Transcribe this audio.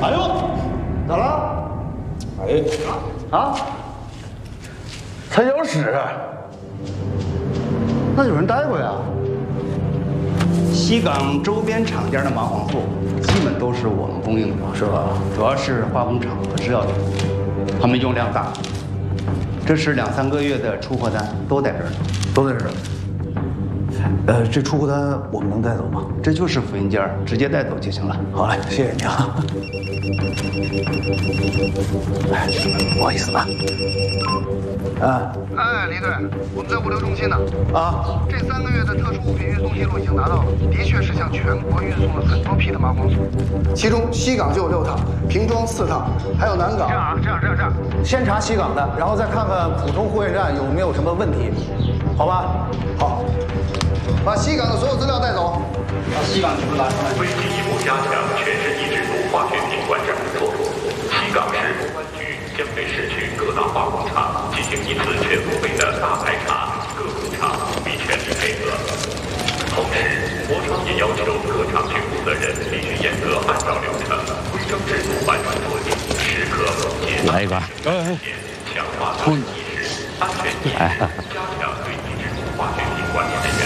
哎呦，咋了？哎，啊？传销室？那有人待过呀？ 西港周边厂家的麻黄素，基本都是我们供应的， 是吧？ 主要是化工厂和制药厂，他们用量大。这是2、3个月的出货单，都在这儿呢， 都在这儿。这出货单我们能带走吗？ 这就是复印件，直接带走就行了。 好嘞，谢谢你啊。哎，不好意思啊。 哎，李队，我们在物流中心呢。 啊， 这3个月的特殊物品运送记录已经拿到了，的确是向全国运送了很多批的麻黄素，其中西港就有6趟，瓶装4趟，还有南港。 这样， 先查西港的，然后再看看普通货运站有没有什么问题，好吧？好，把西港的所有资料带走。 把西港全部拿出来。 为进一步加强全市一制毒化学品管制工作，西港市公安局将对市区各大化工厂进行一次全方位的大排查，各工厂必全力配合。同时，国厂也要求各厂区负责人必须严格按照流程、规章制度完成作业，时刻检查、强化安全意识、安全意识，加强对一制毒化学品管理人员